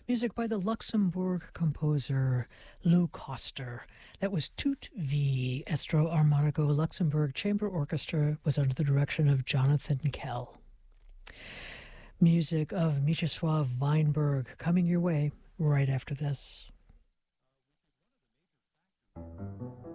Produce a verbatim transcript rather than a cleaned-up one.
Music by the Luxembourg composer Lou Koster. That was Tout V. Estro Armonico Luxembourg Chamber Orchestra was under the direction of Jonathan Kell. Music of Mieczysław Weinberg coming your way right after this.